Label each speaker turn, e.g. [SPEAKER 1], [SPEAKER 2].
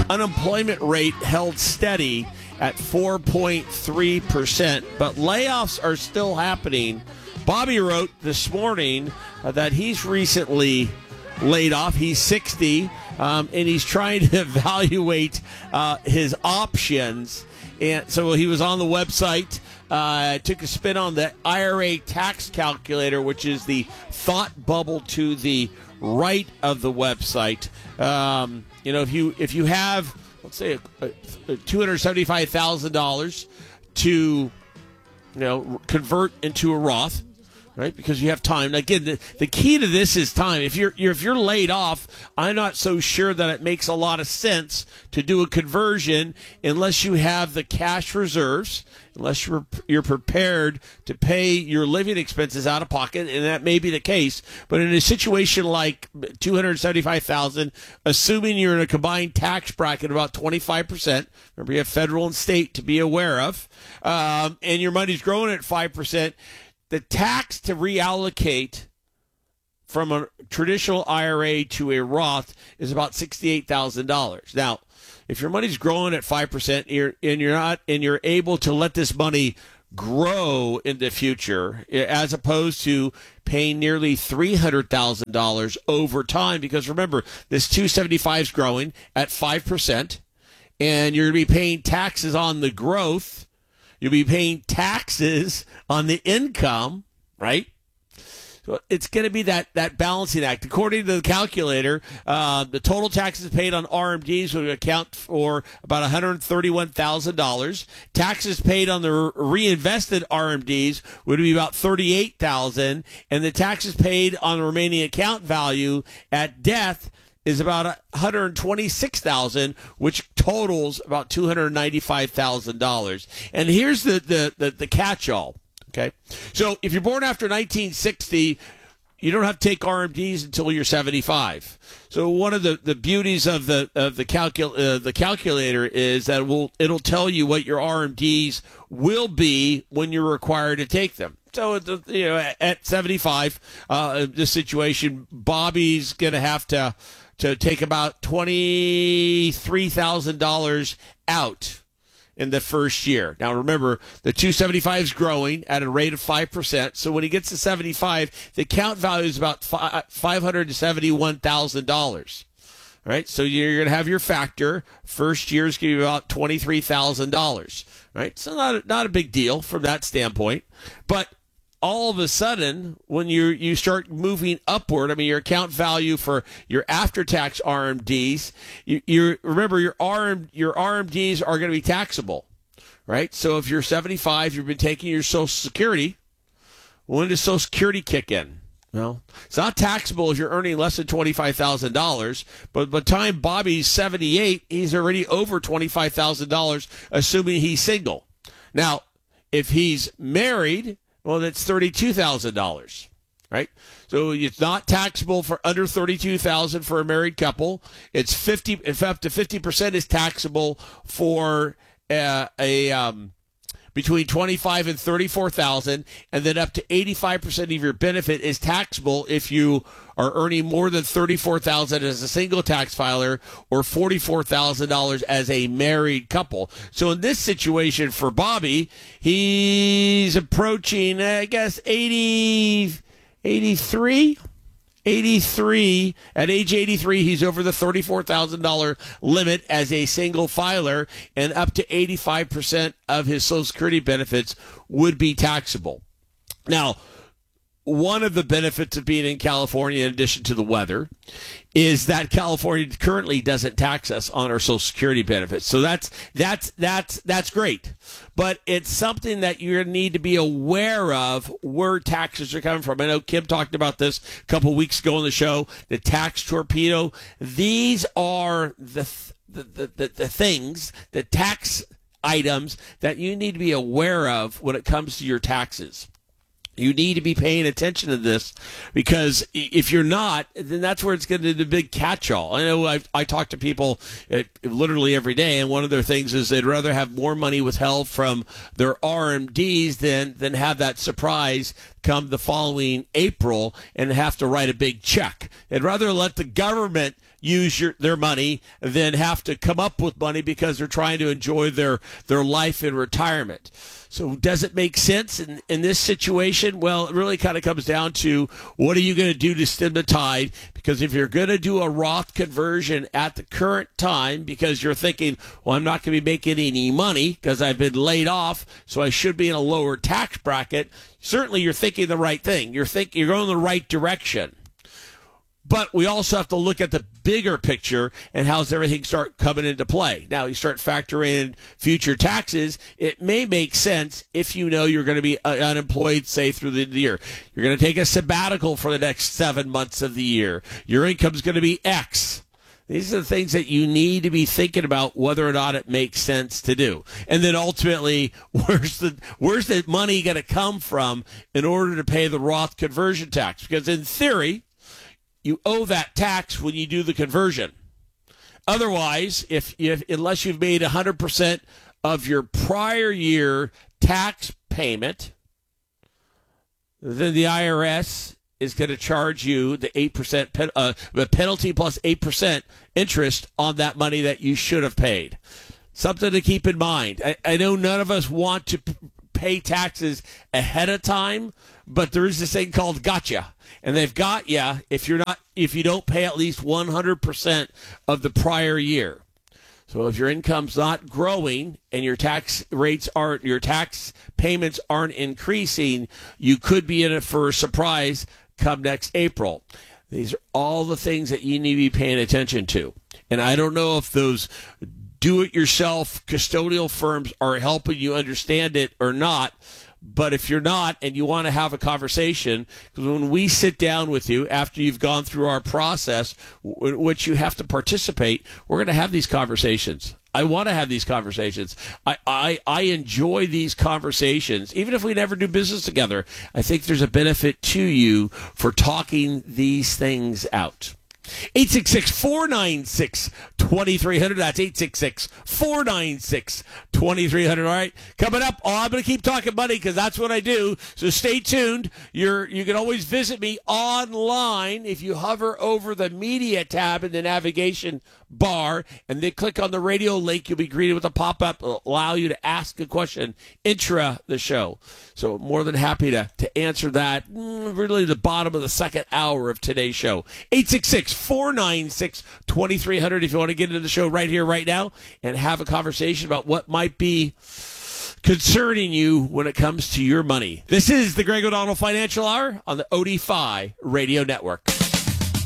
[SPEAKER 1] unemployment rate held steady at 4.3%, but layoffs are still happening. Bobby wrote this morning that he's recently laid off. He's 60, and he's trying to evaluate his options. And so he was on the website, took a spin on the IRA tax calculator, which is the thought bubble to the right of the website. If you have, let's say, $275,000 to convert into a Roth, right? Because you have time. Again, the key to this is time. If you're laid off, I'm not so sure that it makes a lot of sense to do a conversion unless you have the cash reserves, unless you're prepared to pay your living expenses out of pocket, and that may be the case. But in a situation like $275,000, assuming you're in a combined tax bracket of about 25%, remember you have federal and state to be aware of, and your money's growing at 5%. The tax to reallocate from a traditional IRA to a Roth is about $68,000. Now, if your money's growing at 5%, you're able to let this money grow in the future, as opposed to paying nearly $300,000 over time, because remember, this 275 is growing at 5%, and you're going to be paying taxes on the growth. You'll be paying taxes on the income, right? So it's going to be that balancing act. According to the calculator, the total taxes paid on RMDs would account for about $131,000. Taxes paid on the reinvested RMDs would be about $38,000, and the taxes paid on the remaining account value at death is about $126,000, which totals about $295,000. And here's the catch-all. Okay, so if you're born after 1960, you don't have to take RMDs until you're 75. So one of the beauties of the calculator is that it'll tell you what your RMDs will be when you're required to take them. So at 75, this situation, Bobby's going to have to take about $23,000 out in the first year. Now, remember, the 275 is growing at a rate of 5%. So when he gets to 75, the account value is about $571,000. Right? So you're going to have your factor. First year is going to be about $23,000. Right? So not a big deal from that standpoint. But all of a sudden, when you start moving upward, I mean, your account value for your after-tax RMDs, you remember your RMDs are going to be taxable, right? So if you're 75, you've been taking your Social Security. When does Social Security kick in? Well, it's not taxable if you're earning less than $25,000, but by the time Bobby's 78, he's already over $25,000, assuming he's single. Now, if he's married, well, that's $32,000, right? So it's not taxable for under $32,000 for a married couple. It's 50. If up to 50% is taxable for between $25,000 and $34,000, and then up to 85% of your benefit is taxable if you are earning more than $34,000 as a single tax filer or $44,000 as a married couple. So in this situation for Bobby, he's approaching, I guess, 83. At age 83, he's over the $34,000 limit as a single filer, and up to 85% of his Social Security benefits would be taxable. Now, one of the benefits of being in California, in addition to the weather, is that California currently doesn't tax us on our Social Security benefits. So that's great. But it's something that you need to be aware of where taxes are coming from. I know Kim talked about this a couple of weeks ago on the show, the tax torpedo. These are the things, the tax items that you need to be aware of when it comes to your taxes. You need to be paying attention to this, because if you're not, then that's where it's going to be the big catch-all. I know I talk to people literally every day, and one of their things is they'd rather have more money withheld from their RMDs than have that surprise come the following April and have to write a big check. They'd rather let the government use their money than have to come up with money because they're trying to enjoy their life in retirement. So does it make sense in this situation? Well, it really kind of comes down to what are you going to do to stem the tide? Because if you're going to do a Roth conversion at the current time because you're thinking, well, I'm not going to be making any money because I've been laid off, so I should be in a lower tax bracket, certainly you're thinking the right thing. You're going in the right direction. But we also have to look at the bigger picture and how's everything start coming into play. Now, you start factoring in future taxes. It may make sense if you know you're going to be unemployed, say, through the end of the year. You're going to take a sabbatical for the next 7 months of the year. Your income's going to be X. These are the things that you need to be thinking about whether or not it makes sense to do. And then ultimately, where's the money going to come from in order to pay the Roth conversion tax? Because in theory, you owe that tax when you do the conversion. Otherwise, unless you've made 100% of your prior year tax payment, then the IRS is going to charge you the 8% the penalty plus 8% interest on that money that you should have paid. Something to keep in mind. I know none of us want to pay taxes ahead of time, but there is this thing called gotcha. And they've got you if you don't pay at least 100% of the prior year. So if your income's not growing and your tax payments aren't increasing, you could be in it for a surprise come next April. These are all the things that you need to be paying attention to. And I don't know if those do-it-yourself custodial firms are helping you understand it or not. But if you're not and you want to have a conversation, because when we sit down with you after you've gone through our process, which you have to participate, we're going to have these conversations. I want to have these conversations. I enjoy these conversations. Even if we never do business together, I think there's a benefit to you for talking these things out. 866-496-2300. That's 866-496-2300. All right. Coming up, I'm going to keep talking money because that's what I do. So stay tuned. You can always visit me online if you hover over the media tab in the navigation bar and then click on the radio link. You'll be greeted with a pop-up that will allow you to ask a question intra the show. So more than happy to answer that. Really the bottom of the second hour of today's show. 866-496-2300 if you want to get into the show right here, right now, and have a conversation about what might be concerning you when it comes to your money. This is the Greg O'Donnell Financial Hour on the OD5 Radio Network.